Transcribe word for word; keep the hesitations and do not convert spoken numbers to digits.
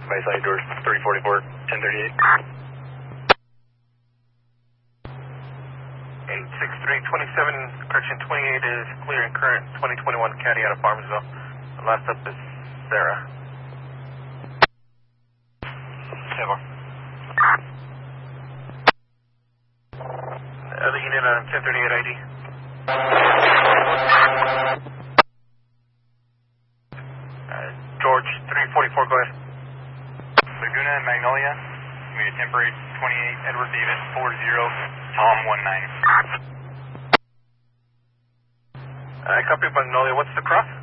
by side doors, three forty-four, ten thirty-eight. eight six three twenty-seven, correction twenty-eight is clear and current, twenty twenty-one Caddy out of Farmersville. The last up is Sarah. Seven. Other unit on ten thirty-eight I D. Uh, George, three forty-four, go ahead. Laguna and Magnolia, we need a temporary twenty-eight, Edward Davis, four zero, Tom one nine. I copy Magnolia, what's the cross?